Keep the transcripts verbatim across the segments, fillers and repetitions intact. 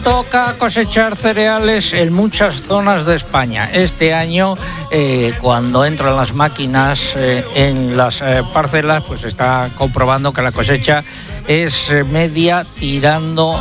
Toca cosechar cereales en muchas zonas de España. Este año, eh, cuando entran las máquinas eh, en las eh, parcelas, pues se está comprobando que la cosecha es eh, media tirando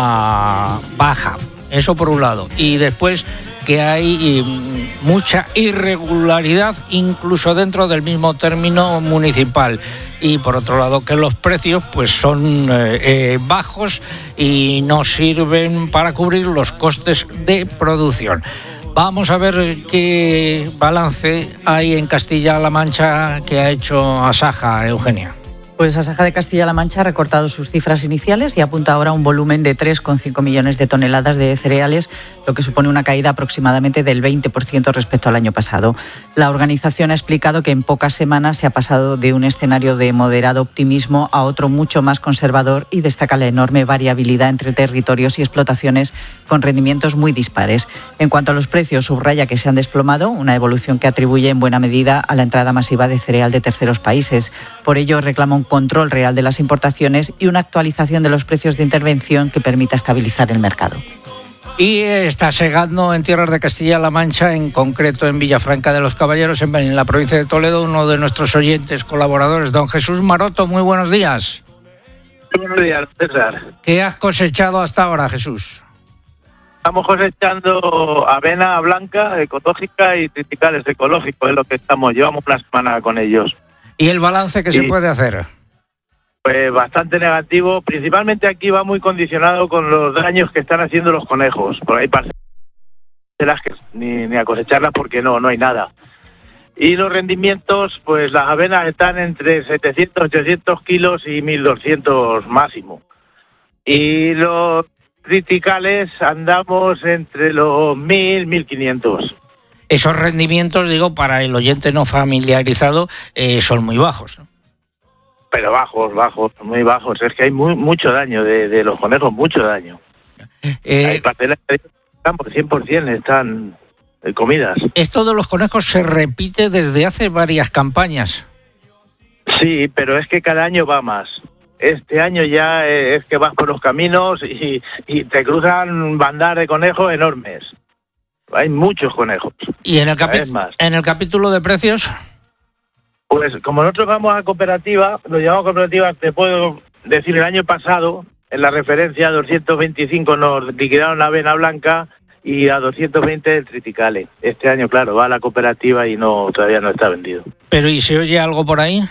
a baja. Eso por un lado. Y después que hay eh, mucha irregularidad incluso dentro del mismo término municipal. Y por otro lado que los precios pues son eh, eh, bajos y no sirven para cubrir los costes de producción. Vamos a ver qué balance hay en Castilla-La Mancha que ha hecho Asaja, Eugenia. Pues Asaja de Castilla-La Mancha ha recortado sus cifras iniciales y apunta ahora a un volumen de tres coma cinco millones de toneladas de cereales, lo que supone una caída aproximadamente del veinte por ciento respecto al año pasado. La organización ha explicado que en pocas semanas se ha pasado de un escenario de moderado optimismo a otro mucho más conservador y destaca la enorme variabilidad entre territorios y explotaciones con rendimientos muy dispares. En cuanto a los precios, subraya que se han desplomado, una evolución que atribuye en buena medida a la entrada masiva de cereal de terceros países. Por ello reclama un control real de las importaciones y una actualización de los precios de intervención que permita estabilizar el mercado. Y está segando en tierras de Castilla-La Mancha, en concreto en Villafranca de los Caballeros, en la provincia de Toledo, uno de nuestros oyentes colaboradores, don Jesús Maroto. Muy buenos días. Buenos días, César. ¿Qué has cosechado hasta ahora, Jesús? Estamos cosechando avena blanca, ecológica y triticales ecológicos, es lo que estamos, llevamos una semana con ellos. ¿Y el balance que sí. se puede hacer? Pues bastante negativo, principalmente aquí va muy condicionado con los daños que están haciendo los conejos. Por ahí parcelas que ni, ni a cosecharlas porque no, no hay nada. Y los rendimientos, pues las avenas están entre setecientos, ochocientos kilos y mil doscientos máximo. Y los triticales andamos entre los mil, mil quinientos. Esos rendimientos, digo, para el oyente no familiarizado, eh, son muy bajos, ¿no? Pero bajos, bajos, muy bajos. Es que hay muy, mucho daño de, de los conejos, mucho daño. Eh, hay parcelas que están por cien por ciento, están eh, comidas. Esto de los conejos se repite desde hace varias campañas. Sí, pero es que cada año va más. Este año ya eh, es que vas por los caminos y, y te cruzan bandadas de conejos enormes. Hay muchos conejos. ¿Y en el, capi- en el capítulo de precios? Pues como nosotros vamos a cooperativa, lo llamamos cooperativa, te puedo decir, el año pasado, en la referencia, doscientos veinticinco nos liquidaron la avena blanca y a doscientos veinte el triticale. Este año, claro, va a la cooperativa y no todavía no está vendido. ¿Pero y se oye algo por ahí?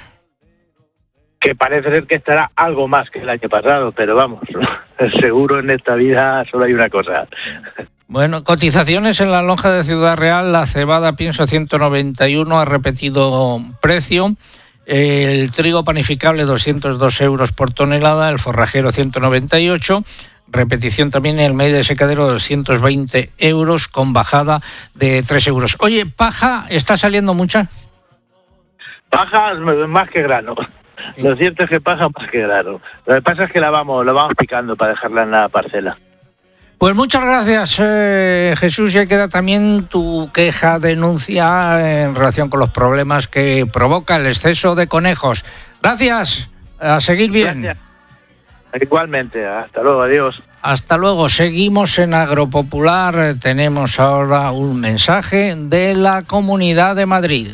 Que parece ser que estará algo más que el año pasado, pero vamos, seguro en esta vida solo hay una cosa. Bueno, cotizaciones en la lonja de Ciudad Real, la cebada pienso ciento noventa y uno ha repetido precio, el trigo panificable doscientos dos euros por tonelada, el forrajero ciento noventa y ocho, repetición también en el maíz de secadero doscientos veinte euros con bajada de tres euros. Oye, ¿paja está saliendo mucha? Paja más que grano. Sí. Lo cierto es que paja más que grano. Lo que pasa es que la vamos, la vamos picando para dejarla en la parcela. Pues muchas gracias, eh, Jesús. Ya queda también tu queja, denuncia en relación con los problemas que provoca el exceso de conejos. Gracias, a seguir bien. Gracias. Igualmente, hasta luego, adiós. Hasta luego, seguimos en Agropopular. Tenemos ahora un mensaje de la Comunidad de Madrid.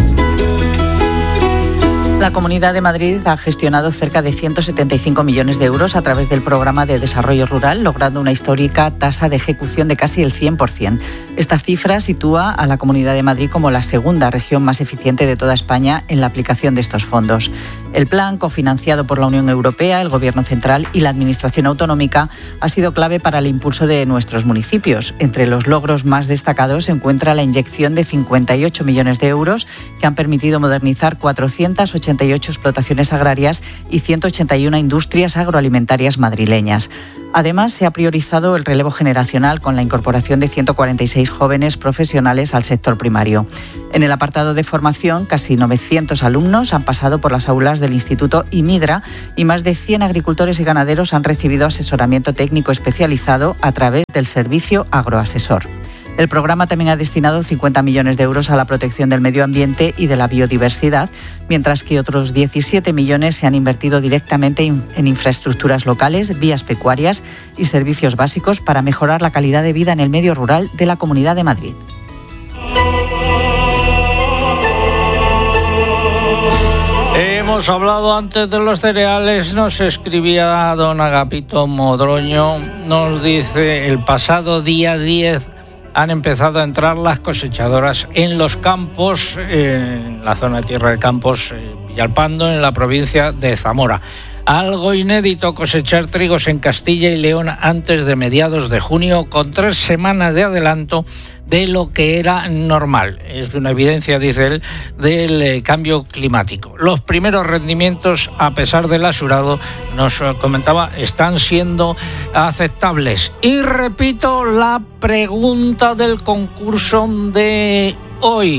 La Comunidad de Madrid ha gestionado cerca de ciento setenta y cinco millones de euros a través del Programa de Desarrollo Rural, logrando una histórica tasa de ejecución de casi el cien por ciento. Esta cifra sitúa a la Comunidad de Madrid como la segunda región más eficiente de toda España en la aplicación de estos fondos. El plan, cofinanciado por la Unión Europea, el Gobierno central y la Administración autonómica, ha sido clave para el impulso de nuestros municipios. Entre los logros más destacados se encuentra la inyección de cincuenta y ocho millones de euros que han permitido modernizar cuatrocientas ochenta y ocho explotaciones agrarias y ciento ochenta y una industrias agroalimentarias madrileñas. Además, se ha priorizado el relevo generacional con la incorporación de ciento cuarenta y seis jóvenes profesionales al sector primario. En el apartado de formación, casi novecientos alumnos han pasado por las aulas del Instituto IMIDRA y más de cien agricultores y ganaderos han recibido asesoramiento técnico especializado a través del servicio agroasesor. El programa también ha destinado cincuenta millones de euros a la protección del medio ambiente y de la biodiversidad, mientras que otros diecisiete millones se han invertido directamente en infraestructuras locales, vías pecuarias y servicios básicos para mejorar la calidad de vida en el medio rural de la Comunidad de Madrid. Hemos hablado antes de los cereales, nos escribía don Agapito Modroño, nos dice: el pasado día diez han empezado a entrar las cosechadoras en los campos, en la zona de Tierra de Campos, eh, Villalpando, en la provincia de Zamora. Algo inédito, cosechar trigos en Castilla y León antes de mediados de junio, con tres semanas de adelanto de lo que era normal. Es una evidencia, dice él, del eh, cambio climático. Los primeros rendimientos, a pesar del asurado, nos comentaba, están siendo aceptables. Y repito la pregunta del concurso de hoy.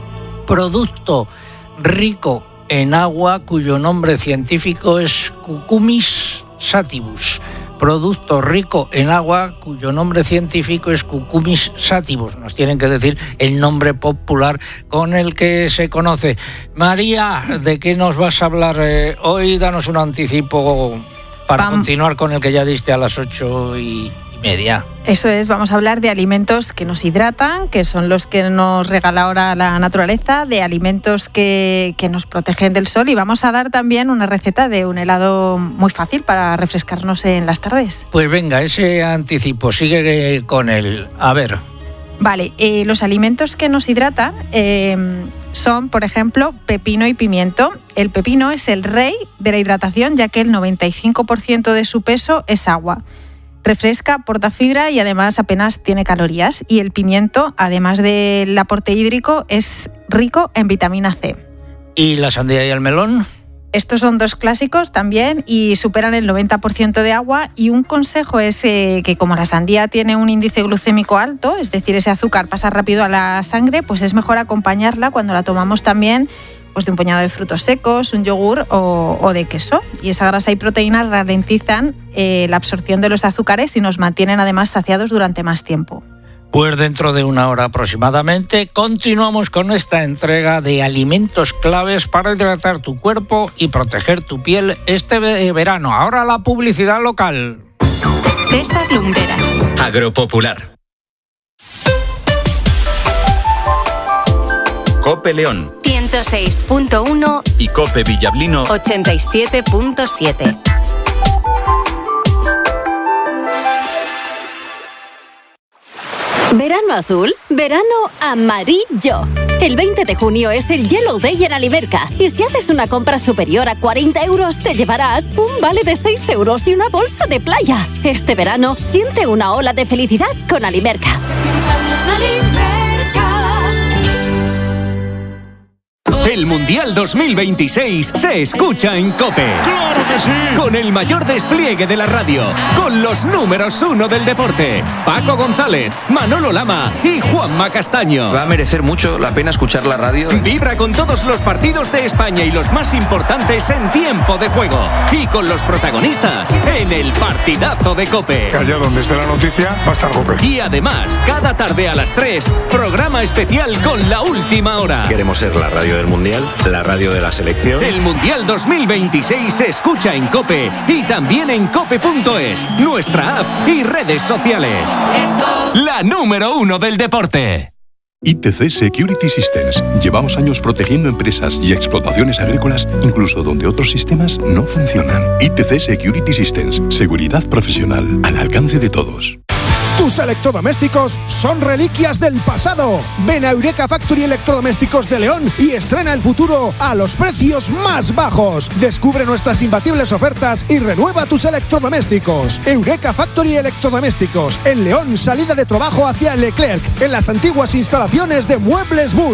Producto rico en agua cuyo nombre científico es Cucumis sativus. Producto rico en agua cuyo nombre científico es Cucumis sativus. Nos tienen que decir el nombre popular con el que se conoce. María, ¿de qué nos vas a hablar eh, hoy? Danos un anticipo para Pam. continuar con el que ya diste a las ocho y media. Eso es, vamos a hablar de alimentos que nos hidratan, que son los que nos regala ahora la naturaleza, de alimentos que, que nos protegen del sol, y vamos a dar también una receta de un helado muy fácil para refrescarnos en las tardes. Pues venga, ese anticipo, sigue con él. A ver. Vale, eh, los alimentos que nos hidratan eh, son, por ejemplo, pepino y pimiento. El pepino es el rey de la hidratación, ya que el noventa y cinco por ciento de su peso es agua. Refresca, aporta fibra y además apenas tiene calorías. Y el pimiento, además del aporte hídrico, es rico en vitamina C. ¿Y la sandía y el melón? Estos son dos clásicos también y superan el noventa por ciento de agua. Y un consejo es eh, que como la sandía tiene un índice glucémico alto, es decir, ese azúcar pasa rápido a la sangre, pues es mejor acompañarla cuando la tomamos también pues de un puñado de frutos secos, un yogur o, o de queso. Y esa grasa y proteínas ralentizan eh, la absorción de los azúcares y nos mantienen además saciados durante más tiempo. Pues dentro de una hora aproximadamente continuamos con esta entrega de alimentos claves para hidratar tu cuerpo y proteger tu piel este verano. Ahora la publicidad local. César Lumberas. Agropopular. Cope León ciento seis punto uno y Cope Villablino ochenta y siete punto siete. Verano azul, verano amarillo. El veinte de junio es el Yellow Day en Aliberca y si haces una compra superior a cuarenta euros te llevarás un vale de seis euros y una bolsa de playa. Este verano siente una ola de felicidad con Aliberca. El Mundial dos mil veintiséis se escucha en COPE. ¡Claro que sí! Con el mayor despliegue de la radio, con los números uno del deporte, Paco González, Manolo Lama y Juanma Castaño. Va a merecer mucho la pena escuchar la radio. Vibra con todos los partidos de España y los más importantes en tiempo de juego. Y con los protagonistas en el partidazo de COPE. Que allá donde esté la noticia va a estar COPE. Y además, cada tarde a las tres, programa especial con la última hora. Queremos ser la radio del Mundial, la radio de la selección. El Mundial dos mil veintiséis se escucha en COPE y también en cope punto es, nuestra app y redes sociales. La número uno del deporte. I T C Security Systems. Llevamos años protegiendo empresas y explotaciones agrícolas, incluso donde otros sistemas no funcionan. I T C Security Systems. Seguridad profesional al alcance de todos. Tus electrodomésticos son reliquias del pasado. Ven a Eureka Factory Electrodomésticos de León y estrena el futuro a los precios más bajos. Descubre nuestras imbatibles ofertas y renueva tus electrodomésticos. Eureka Factory Electrodomésticos en León, salida de trabajo hacia Leclerc, en las antiguas instalaciones de Muebles Boon.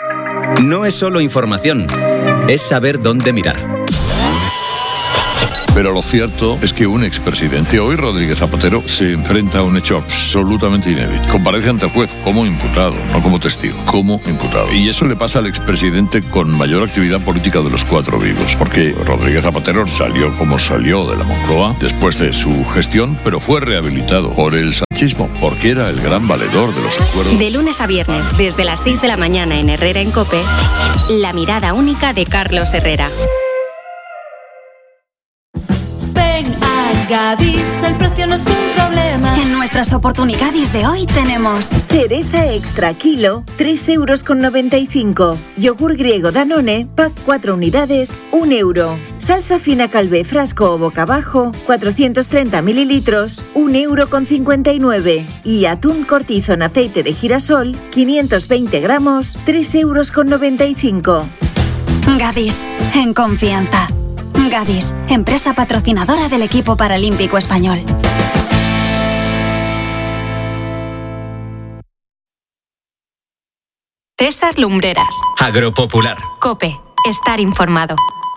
No es solo información, es saber dónde mirar. Pero lo cierto es que un expresidente, hoy Rodríguez Zapatero, se enfrenta a un hecho absolutamente inédito. Comparece ante el juez como imputado, no como testigo, como imputado. Y eso le pasa al expresidente con mayor actividad política de los cuatro vivos, porque Rodríguez Zapatero salió como salió de la Moncloa después de su gestión, pero fue rehabilitado por el sanchismo, porque era el gran valedor de los acuerdos. De lunes a viernes, desde las seis de la mañana en Herrera en COPE, la mirada única de Carlos Herrera. Gadis, el precio no es un problema. En nuestras oportunidades de hoy tenemos cereza extra kilo, tres euros con noventa y cinco. Yogur griego Danone, pack cuatro unidades, un euro. Salsa fina Calvé frasco o boca abajo, cuatrocientos treinta mililitros, un euro con cincuenta y nueve. Y atún cortizo en aceite de girasol, quinientos veinte gramos, tres euros con noventa y cinco. Gadis, en confianza. Gadis, empresa patrocinadora del equipo paralímpico español. César Lumbreras. Agropopular. COPE. Estar informado.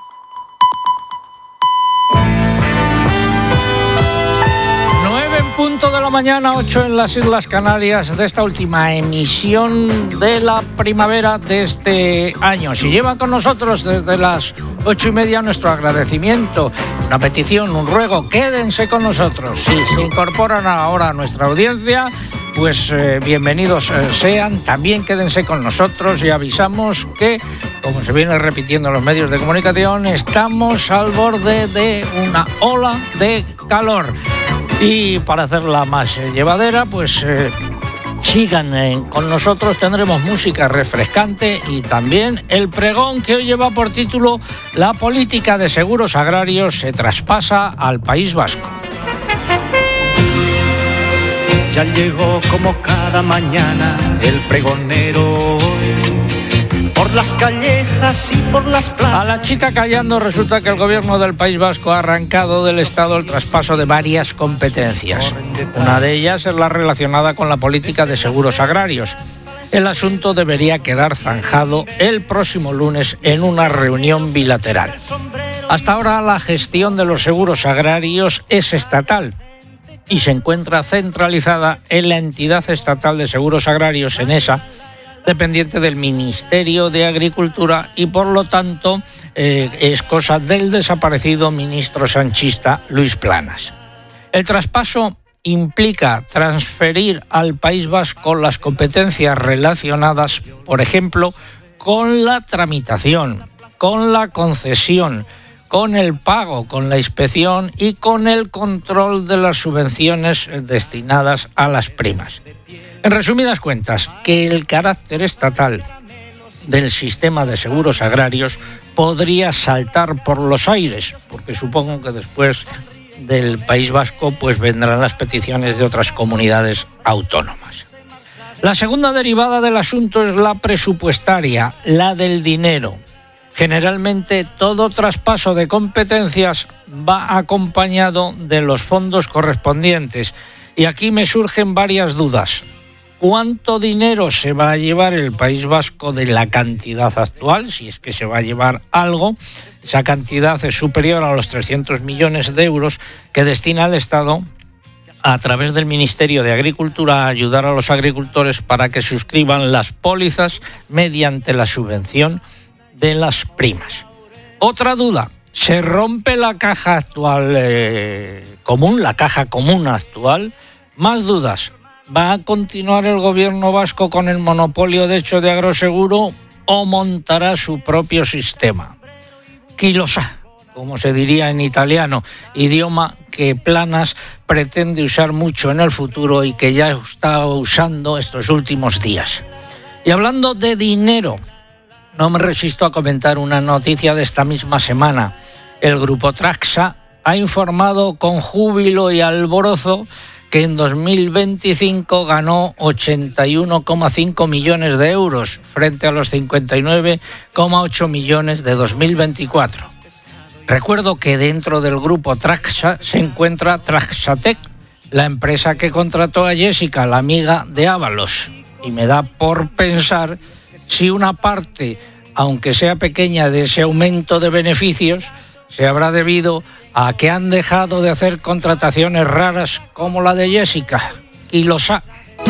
Punto de la mañana, ocho en las Islas Canarias, de esta última emisión de la primavera de este año. Si lleva con nosotros desde las ocho y media, nuestro agradecimiento, una petición, un ruego, quédense con nosotros. Si se incorporan ahora a nuestra audiencia, pues eh, bienvenidos eh, sean, también quédense con nosotros y avisamos que, como se viene repitiendo en los medios de comunicación, estamos al borde de una ola de calor. Y para hacerla más eh, llevadera, pues eh, sigan eh, con nosotros, tendremos música refrescante y también el pregón que hoy lleva por título La política de seguros agrarios se traspasa al País Vasco. Ya llegó como cada mañana el pregonero por las callejas y por las plazas. A la chita callando, resulta que el gobierno del País Vasco ha arrancado del Estado el traspaso de varias competencias. Una de ellas es la relacionada con la política de seguros agrarios. El asunto debería quedar zanjado el próximo lunes en una reunión bilateral. Hasta ahora la gestión de los seguros agrarios es estatal y se encuentra centralizada en la entidad estatal de seguros agrarios, ENESA, dependiente del Ministerio de Agricultura y por lo tanto eh, es cosa del desaparecido ministro sanchista Luis Planas. El traspaso implica transferir al País Vasco las competencias relacionadas, por ejemplo, con la tramitación, con la concesión, con el pago, con la inspección y con el control de las subvenciones destinadas a las primas. En resumidas cuentas, que el carácter estatal del sistema de seguros agrarios podría saltar por los aires, porque supongo que después del País Vasco pues vendrán las peticiones de otras comunidades autónomas. La segunda derivada del asunto es la presupuestaria, la del dinero. Generalmente todo traspaso de competencias va acompañado de los fondos correspondientes y aquí me surgen varias dudas. ¿Cuánto dinero se va a llevar el País Vasco de la cantidad actual? Si es que se va a llevar algo, esa cantidad es superior a los trescientos millones de euros que destina el Estado a través del Ministerio de Agricultura a ayudar a los agricultores para que suscriban las pólizas mediante la subvención de las primas. Otra duda, ¿se rompe la caja actual eh, común, la caja común actual? Más dudas. ¿Va a continuar el gobierno vasco con el monopolio de hecho de agroseguro o montará su propio sistema? Chi lo sa, como se diría en italiano, idioma que Planas pretende usar mucho en el futuro y que ya está usando estos últimos días. Y hablando de dinero, no me resisto a comentar una noticia de esta misma semana. El grupo Traxa ha informado con júbilo y alborozo que en dos mil veinticinco ganó ochenta y uno coma cinco millones de euros frente a los cincuenta y nueve coma ocho millones de dos mil veinticuatro. Recuerdo que dentro del grupo Traxa se encuentra Traxatec, la empresa que contrató a Jessica, la amiga de Ábalos, y me da por pensar si una parte, aunque sea pequeña, de ese aumento de beneficios se habrá debido a que han dejado de hacer contrataciones raras como la de Jessica, y los ha.